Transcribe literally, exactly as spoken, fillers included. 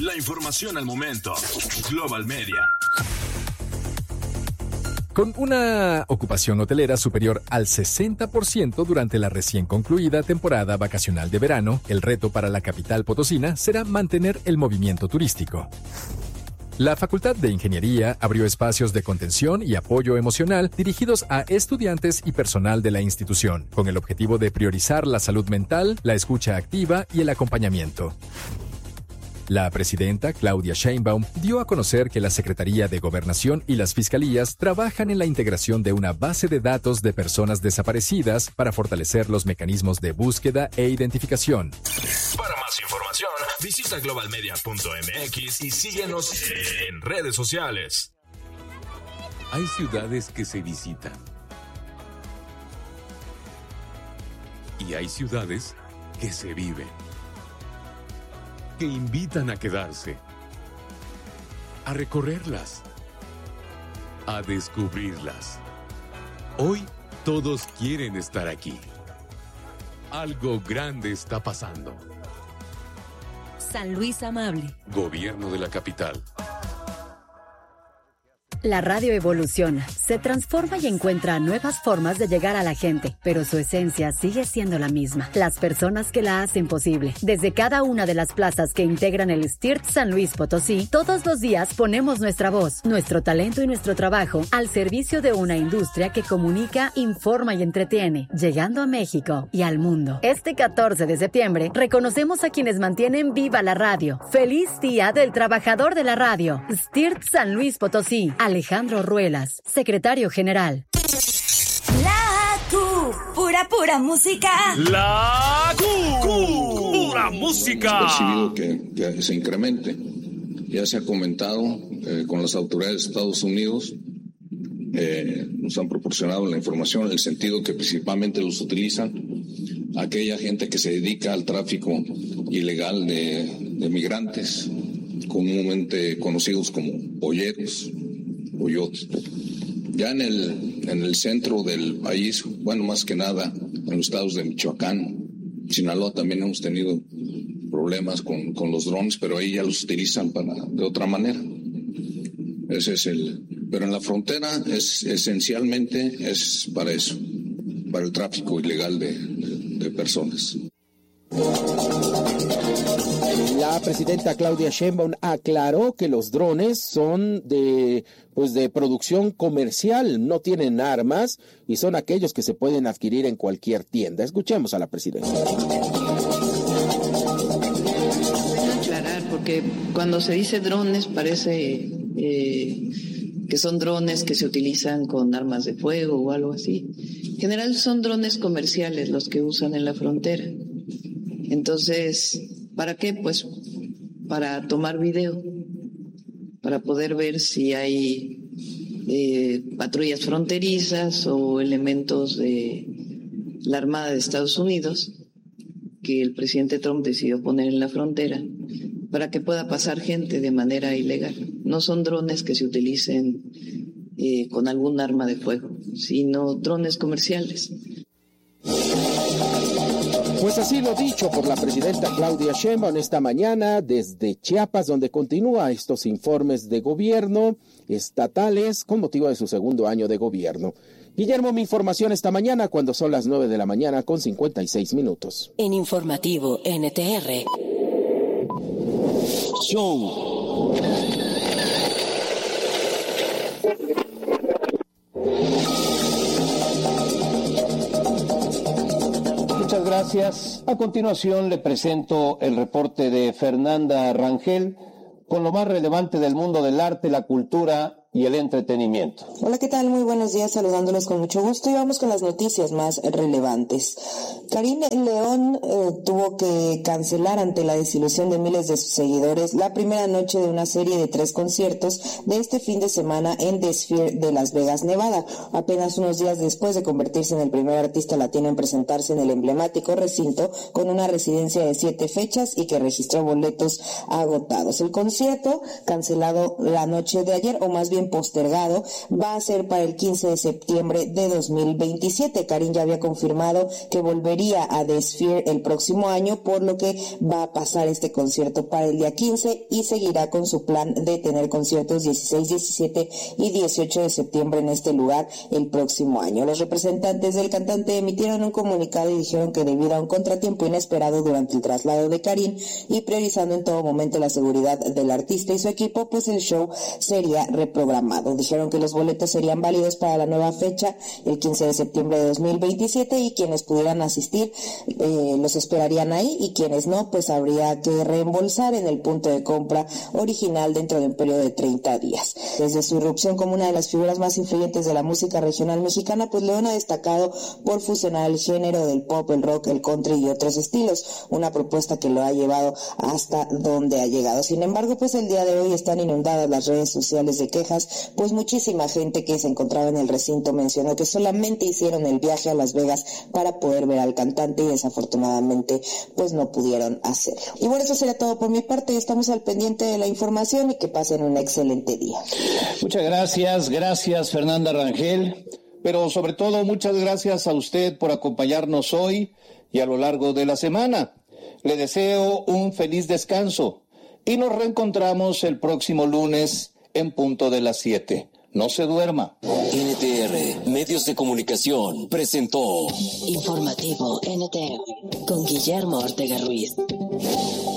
La información al momento. Global Media. Con una ocupación hotelera superior al sesenta por ciento durante la recién concluida temporada vacacional de verano, el reto para la capital potosina será mantener el movimiento turístico. La Facultad de Ingeniería abrió espacios de contención y apoyo emocional dirigidos a estudiantes y personal de la institución, con el objetivo de priorizar la salud mental, la escucha activa y el acompañamiento. La presidenta Claudia Sheinbaum dio a conocer que la Secretaría de Gobernación y las Fiscalías trabajan en la integración de una base de datos de personas desaparecidas para fortalecer los mecanismos de búsqueda e identificación. Para más información, visita global media punto m x y síguenos en redes sociales. Hay ciudades que se visitan. Y hay ciudades que se viven, que invitan a quedarse, a recorrerlas, a descubrirlas. Hoy todos quieren estar aquí. Algo grande está pasando. San Luis Amable. Gobierno de la capital. La radio evoluciona, se transforma y encuentra nuevas formas de llegar a la gente, pero su esencia sigue siendo la misma. Las personas que la hacen posible. Desde cada una de las plazas que integran el S T I R T San Luis Potosí, todos los días ponemos nuestra voz, nuestro talento y nuestro trabajo al servicio de una industria que comunica, informa y entretiene, llegando a México y al mundo. Este catorce de septiembre, reconocemos a quienes mantienen viva la radio. ¡Feliz Día del Trabajador de la Radio! S T I R T San Luis Potosí. Alejandro Ruelas, secretario general. La Q, pura, pura música. La Q, pura música. Hemos percibido que, que se incremente. Ya se ha comentado eh, con las autoridades de Estados Unidos. Eh, nos han proporcionado la información en el sentido que principalmente los utilizan aquella gente que se dedica al tráfico ilegal de, de migrantes, comúnmente conocidos como polleros. Ya en el, en el centro del país, bueno, más que nada en los estados de Michoacán, Sinaloa, también hemos tenido problemas con, con los drones, pero ahí ya los utilizan para, de otra manera. Ese es el, pero en la frontera es esencialmente es para eso, para el tráfico ilegal de, de, de personas. La presidenta Claudia Sheinbaum aclaró que los drones son de, pues de producción comercial, no tienen armas y son aquellos que se pueden adquirir en cualquier tienda. Escuchemos a la presidenta. Aclarar, porque cuando se dice drones parece eh, que son drones que se utilizan con armas de fuego o algo así. En general son drones comerciales los que usan en la frontera. Entonces, ¿para qué? Pues para tomar video, para poder ver si hay eh, patrullas fronterizas o elementos de la Armada de Estados Unidos que el presidente Trump decidió poner en la frontera para que pueda pasar gente de manera ilegal. No son drones que se utilicen eh, con algún arma de fuego, sino drones comerciales. Pues así lo dicho por la presidenta Claudia Sheinbaum esta mañana desde Chiapas, donde continúa estos informes de gobierno estatales con motivo de su segundo año de gobierno. Guillermo, mi información esta mañana cuando son las nueve de la mañana con cincuenta y seis minutos. En Informativo N T R. Show. Muchas gracias. A continuación le presento el reporte de Fernanda Rangel con lo más relevante del mundo del arte, la cultura y el entretenimiento. Hola, ¿qué tal? Muy buenos días, saludándolos con mucho gusto y vamos con las noticias más relevantes. Karine León eh, tuvo que cancelar ante la desilusión de miles de sus seguidores la primera noche de una serie de tres conciertos de este fin de semana en The Sphere de Las Vegas, Nevada, apenas unos días después de convertirse en el primer artista latino en presentarse en el emblemático recinto con una residencia de siete fechas y que registró boletos agotados. El concierto, cancelado la noche de ayer, o más bien bien postergado, va a ser para el quince de septiembre de dos mil veintisiete. Karin ya había confirmado que volvería a The Sphere el próximo año, por lo que va a pasar este concierto para el día quince y seguirá con su plan de tener conciertos dieciséis, diecisiete y dieciocho de septiembre en este lugar el próximo año. Los representantes del cantante emitieron un comunicado y dijeron que debido a un contratiempo inesperado durante el traslado de Karin y priorizando en todo momento la seguridad del artista y su equipo, pues el show sería reprogramado. Dijeron que los boletos serían válidos para la nueva fecha, el quince de septiembre de dos mil veintisiete, y quienes pudieran asistir eh, los esperarían ahí, y quienes no, pues habría que reembolsar en el punto de compra original dentro de un periodo de treinta días. Desde su irrupción como una de las figuras más influyentes de la música regional mexicana, pues León ha destacado por fusionar el género del pop, el rock, el country y otros estilos, una propuesta que lo ha llevado hasta donde ha llegado. Sin embargo, pues el día de hoy están inundadas las redes sociales de quejas, pues muchísima gente que se encontraba en el recinto mencionó que solamente hicieron el viaje a Las Vegas para poder ver al cantante y desafortunadamente pues no pudieron hacerlo. Y bueno, eso sería todo por mi parte. Estamos al pendiente de la información y que pasen un excelente día. Muchas gracias, gracias Fernanda Rangel, pero sobre todo muchas gracias a usted por acompañarnos hoy y a lo largo de la semana. Le deseo un feliz descanso y nos reencontramos el próximo lunes en punto de las siete. No se duerma. N T R, Medios de Comunicación, presentó Informativo N T R con Guillermo Ortega Ruiz.